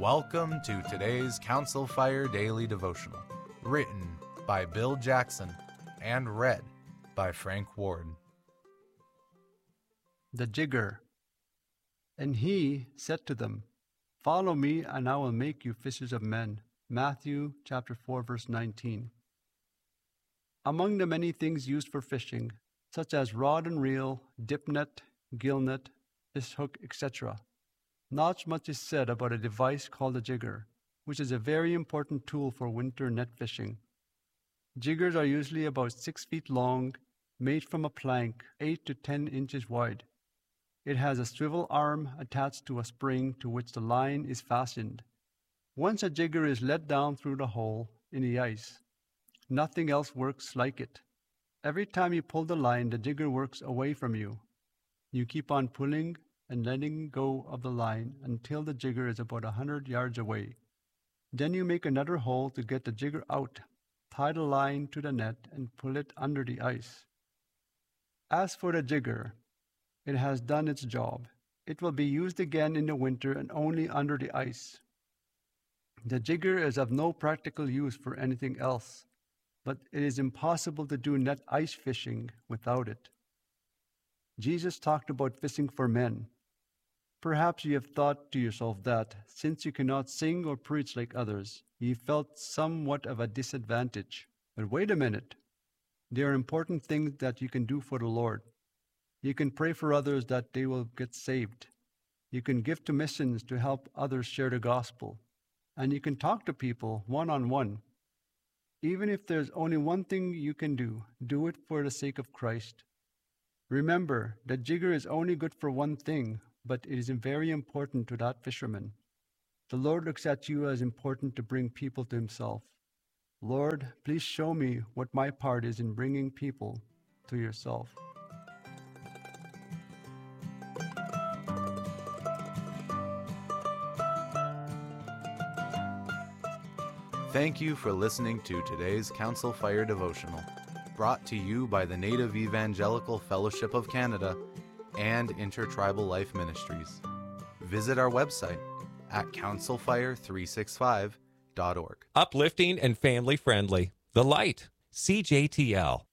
Welcome to today's Council Fire Daily Devotional, written by Bill Jackson and read by Frank Ward. The Jigger. And he said to them, "Follow me, and I will make you fishers of men." Matthew chapter 4, verse 19. Among the many things used for fishing, such as rod and reel, dip net, gill net, fish hook, etc., not much is said about a device called a jigger, which is a very important tool for winter net fishing. Jiggers are usually about 6 feet long, made from a plank 8 to 10 inches wide. It has a swivel arm attached to a spring to which the line is fastened. Once a jigger is let down through the hole in the ice, nothing else works like it. Every time you pull the line, the jigger works away from you. You keep on pulling and letting go of the line until the jigger is about 100 yards away. Then you make another hole to get the jigger out, tie the line to the net, and pull it under the ice. As for the jigger, it has done its job. It will be used again in the winter and only under the ice. The jigger is of no practical use for anything else, but it is impossible to do net ice fishing without it. Jesus talked about fishing for men. Perhaps you have thought to yourself that, since you cannot sing or preach like others, you felt somewhat of a disadvantage. But wait a minute. There are important things that you can do for the Lord. You can pray for others that they will get saved. You can give to missions to help others share the gospel. And you can talk to people one-on-one. Even if there's only one thing you can do it for the sake of Christ. Remember, the jigger is only good for one thing, but it is very important to that fisherman. The Lord looks at you as important to bring people to Himself. Lord, please show me what my part is in bringing people to yourself. Thank you for listening to today's Council Fire Devotional, brought to you by the Native Evangelical Fellowship of Canada and Intertribal Life Ministries. Visit our website at councilfire365.org. Uplifting and family friendly. The Light, CJTL.